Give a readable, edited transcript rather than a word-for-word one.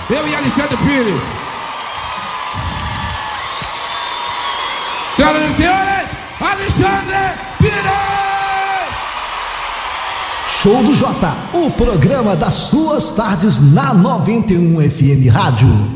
Eu e Alexandre Pires. Senhoras e senhores, Alexandre Pires! Show do Jota, o programa das suas tardes na 91 FM Rádio.